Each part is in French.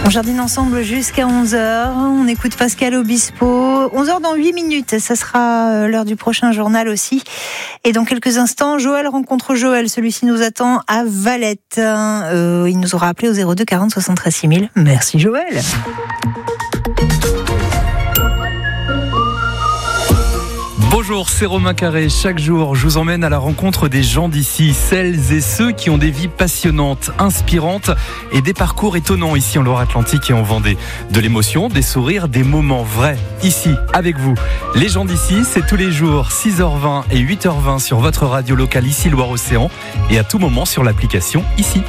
On jardine ensemble jusqu'à 11h. On écoute Pascal Obispo. 11h dans 8 minutes. Ça sera l'heure du prochain journal aussi. Et dans quelques instants, Joël rencontre Joël. Celui-ci nous attend à Valette. Il nous aura appelé au 02 40 73 6000. Merci Joël. Bonjour, c'est Romain Carré. Chaque jour, je vous emmène à la rencontre des gens d'ici, celles et ceux qui ont des vies passionnantes, inspirantes et des parcours étonnants ici en Loire-Atlantique et en Vendée. De l'émotion, des sourires, des moments vrais, ici, avec vous. Les gens d'ici, c'est tous les jours, 6h20 et 8h20 sur votre radio locale ici Loire-Océan et à tout moment sur l'application ici.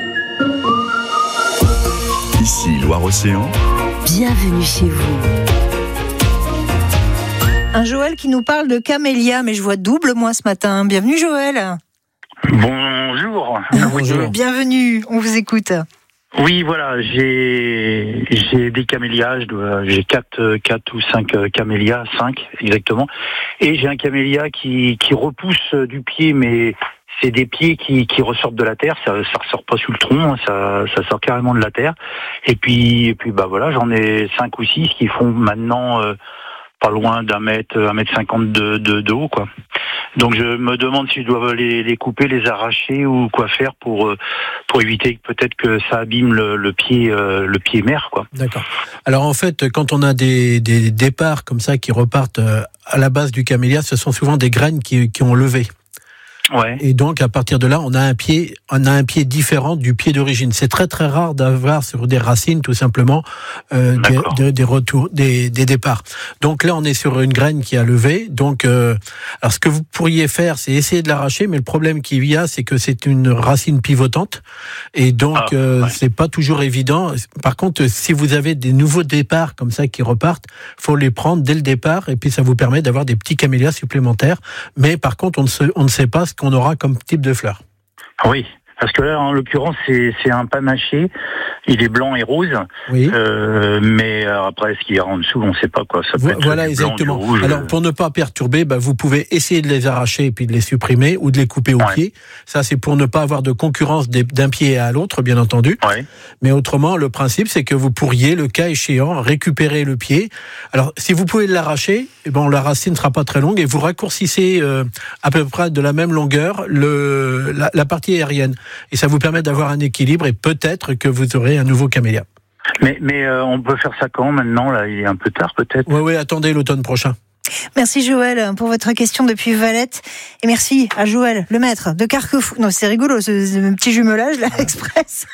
Ici Loire-Océan. Bienvenue chez vous. Un Joël qui nous parle de camélia, mais je vois double moi ce matin. Bienvenue Joël. Bonjour. Bonjour. Bienvenue, on vous écoute. Oui, voilà, j'ai des camélias, j'ai 4 ou 5 camélias, 5 exactement. Et j'ai un camélia qui repousse du pied, mais c'est des pieds qui ressortent de la terre, ça ressort pas sous le tronc, ça sort carrément de la terre. Et puis bah voilà, j'en ai 5 ou 6 qui font maintenant pas loin d'un mètre, 1m50 de haut, quoi. Donc je me demande si je dois les couper, les arracher ou quoi faire pour éviter peut-être que ça abîme le pied mère, quoi. D'accord. Alors en fait, quand on a des départs comme ça qui repartent à la base du camélia, ce sont souvent des graines qui ont levé. Ouais. Et donc à partir de là, on a un pied différent du pied d'origine. C'est très très rare d'avoir sur des racines tout simplement des retours, des départs. Donc là, on est sur une graine qui a levé. Donc alors ce que vous pourriez faire, c'est essayer de l'arracher, mais le problème qu'il y a, c'est que c'est une racine pivotante et donc c'est pas toujours évident. Par contre, si vous avez des nouveaux départs comme ça qui repartent, faut les prendre dès le départ et puis ça vous permet d'avoir des petits camélias supplémentaires. Mais par contre, on ne sait pas ce qu'on aura comme type de fleurs. Oui, parce que là, en l'occurrence, c'est un panaché. Il est blanc et rose. Oui. Mais après, ce qu'il y a en dessous, on ne sait pas quoi. Ça peut voilà, être exactement. Blanc, du rouge. Alors, pour ne pas perturber, vous pouvez essayer de les arracher et puis de les supprimer ou de les couper au pied. Ça, c'est pour ne pas avoir de concurrence d'un pied à l'autre, bien entendu. Ouais. Mais autrement, le principe, c'est que vous pourriez, le cas échéant, récupérer le pied. Alors, si vous pouvez l'arracher, la racine ne sera pas très longue et vous raccourcissez à peu près de la même longueur la partie aérienne. Et ça vous permet d'avoir un équilibre et peut-être que vous aurez un nouveau camélia. Mais on peut faire ça quand maintenant là, il est un peu tard peut-être. Oui, attendez l'automne prochain. Merci Joël pour votre question depuis Valette. Et merci à Joël, le maître de Carquefou. Non, c'est rigolo ce petit jumelage là, express.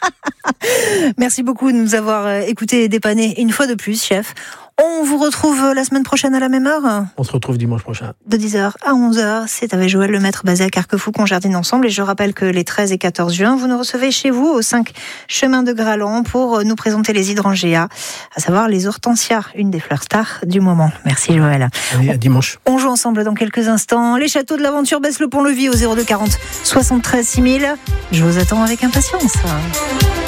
Merci beaucoup de nous avoir écoutés et dépannés une fois de plus, chef. On vous retrouve la semaine prochaine à la même heure. On se retrouve dimanche prochain. De 10h à 11h, c'est avec Joël, le maître basé à Carquefou qu'on jardine ensemble. Et je rappelle que les 13 et 14 juin, vous nous recevez chez vous au 5 chemin de Graland pour nous présenter les hydrangeas, à savoir les hortensias, une des fleurs stars du moment. Merci Joël. Allez, à dimanche. On joue ensemble dans quelques instants. Les châteaux de l'aventure baissent le pont-levis au 02 40 73 6000. Je vous attends avec impatience.